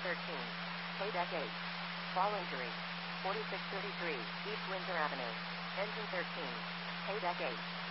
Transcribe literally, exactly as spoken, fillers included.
thirteen. K-Deck eight. Fall injury. forty-six thirty-three, East Windsor Avenue. Engine thirteen. K-Deck eight.